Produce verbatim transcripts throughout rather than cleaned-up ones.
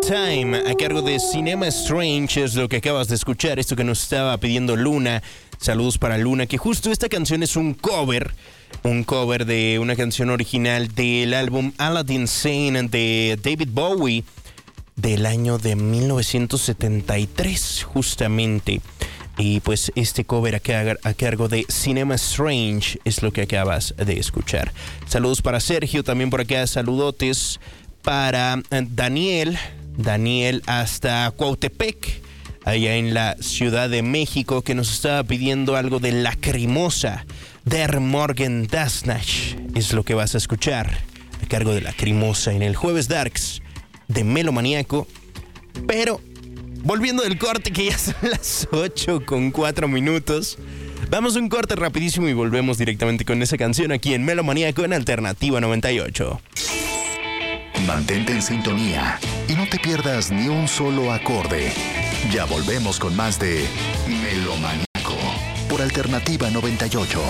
Time, a cargo de Cinema Strange, es lo que acabas de escuchar, esto que nos estaba pidiendo Luna. Saludos para Luna, que justo esta canción es un cover, un cover de una canción original del álbum Aladdin Sane de David Bowie del año de mil novecientos setenta y tres, justamente. Y pues este cover a, car- a cargo de Cinema Strange es lo que acabas de escuchar. Saludos para Sergio, también por acá saludotes para Daniel, Daniel hasta Cuautepec, allá en la Ciudad de México, que nos estaba pidiendo algo de Lacrimosa, Der Morgen das Nacht, es lo que vas a escuchar a cargo de Lacrimosa en el Jueves Darks de Melomaniaco. Pero volviendo del corte, que ya son las ocho con cuatro minutos, vamos a un corte rapidísimo y volvemos directamente con esa canción aquí en Melomaniaco en Alternativa noventa y ocho. Mantente en sintonía y no te pierdas ni un solo acorde. Ya volvemos con más de Melomaniaco por Alternativa noventa y ocho.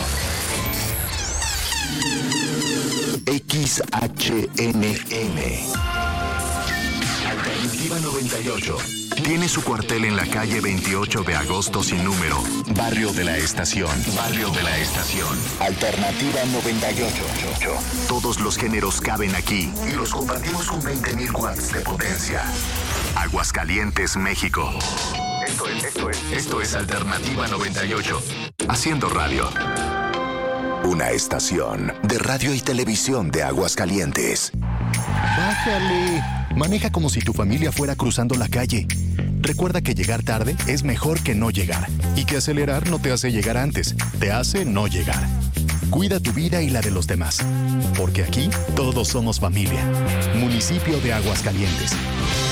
X H N M Alternativa noventa y ocho. Tiene su cuartel en la calle veintiocho de agosto sin número. Barrio de la Estación. Barrio de la Estación. Alternativa noventa y ocho. Todos los géneros caben aquí y los compartimos con veinte mil watts de potencia. Aguascalientes, México. Esto es, esto es, esto es Alternativa noventa y ocho. Haciendo radio. Una estación de radio y televisión de Aguascalientes. Bájale. Maneja como si tu familia fuera cruzando la calle. Recuerda que llegar tarde es mejor que no llegar. Y que acelerar no te hace llegar antes, te hace no llegar. Cuida tu vida y la de los demás. Porque aquí todos somos familia. Municipio de Aguascalientes.